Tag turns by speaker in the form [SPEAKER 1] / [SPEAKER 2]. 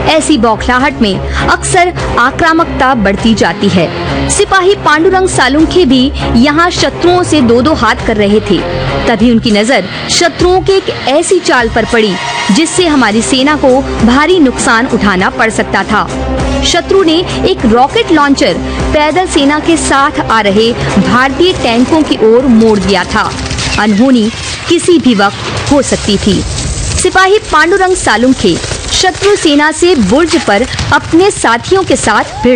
[SPEAKER 1] ऐसी बौखलाहट में अक्सर आक्रामकता बढ़ती जाती है। सिपाही पांडुरंग सालुंखे भी यहाँ शत्रुओं से दो हाथ कर रहे थे। तभी उनकी नजर शत्रुओं के एक ऐसी चाल पर पड़ी जिससे हमारी सेना को भारी नुकसान उठाना पड़ सकता था। शत्रु ने एक रॉकेट लॉन्चर पैदल सेना के साथ आ रहे भारतीय टैंकों की ओर मोड़ दिया था। अनहोनी किसी भी वक्त हो सकती थी। सिपाही पांडुरंग सालुंखे शत्रु सेना से बुर्ज पर अपने साथियों के साथ